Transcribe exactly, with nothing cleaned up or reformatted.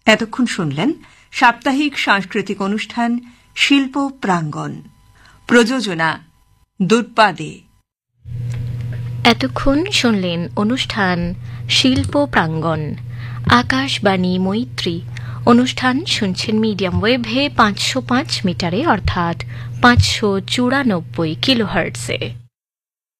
এতক্ষণ শুনলেন সাপ্তাহিক সাংস্কৃতিক অনুষ্ঠান শিল্প প্রাঙ্গণ, প্রযোজনা দুর্পাদে। এতক্ষণ শুনলেন অনুষ্ঠান শিল্প প্রাঙ্গণ, আকাশবাণী মৈত্রী। অনুষ্ঠান শুনছেন মিডিয়াম ওয়েভে পাঁচশো পাঁচ মিটারে অর্থাৎ পাঁচশো চুরানব্বই কিলোহার্টজে।